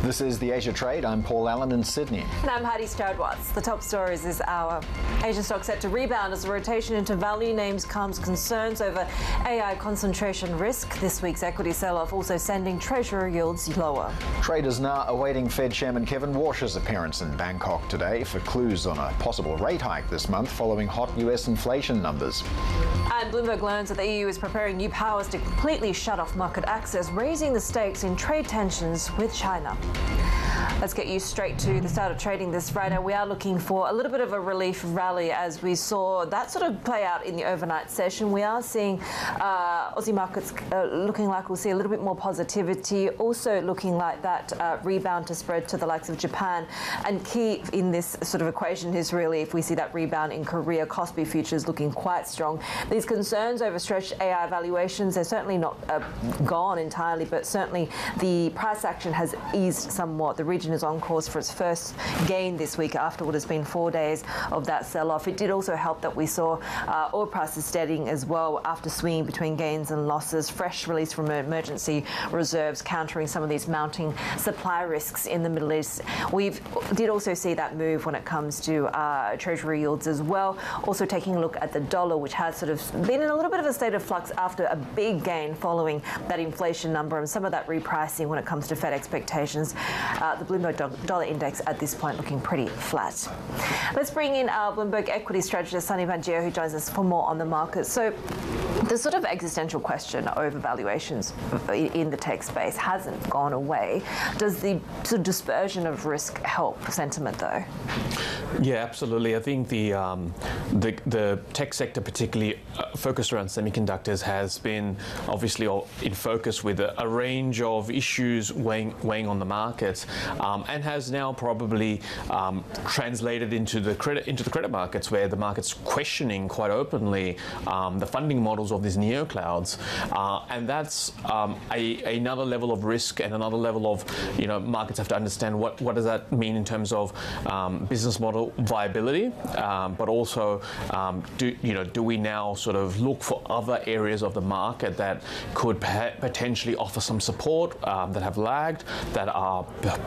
This is the Asia Trade. I'm Paul Allen in Sydney. And I'm Heidi Stroud-Watts. The top stories this hour. Asian stocks set to rebound as the rotation into value names calms concerns over AI concentration risk. This week's equity sell-off also sending Treasury yields lower. Traders now awaiting Fed Chairman Kevin Warsh's appearance in Bangkok today for clues on a possible rate hike this month following hot US inflation numbers. And Bloomberg learns that the EU is preparing new powers to completely shut off market access, raising the stakes in trade tensions with China. Let's get you straight to the start of trading this Friday. We are looking for a little bit of a relief rally as we saw that sort of play out in the overnight session. We are seeing Aussie markets looking like we'll see a little bit more positivity, also looking like that rebound to spread to the likes of Japan. And key in this sort of equation is really if we see that rebound in Korea, Kospi futures looking quite strong. These concerns over stretched AI valuations, they're certainly not gone entirely, but certainly the price action has eased somewhat. The region is on course for its first gain this week after what has been 4 days of that sell-off. It did also help that we saw oil prices steadying as well after swinging between gains and losses. Fresh release from emergency reserves countering some of these mounting supply risks in the Middle East. We did also see that move when it comes to Treasury yields as well. Also taking a look at the dollar, which has sort of been in a little bit of a state of flux after a big gain following that inflation number and some of that repricing when it comes to Fed expectations. The Bloomberg dollar index at this point looking pretty flat. Let's bring in our Bloomberg equity strategist, Sunny Van-Geo, who joins us for more on the market. So the sort of existential question over valuations in the tech space hasn't gone away. Does the sort of dispersion of risk help sentiment, though? Yeah, absolutely. I think the tech sector, particularly focused around semiconductors, has been obviously in focus with a range of issues weighing on the markets, and has now probably translated into the credit markets, where the market's questioning quite openly the funding models of these neoclouds, and that's another level of risk and another level of markets have to understand what does that mean in terms of business model viability, but also do we now sort of look for other areas of the market that could potentially offer some support that have lagged, that are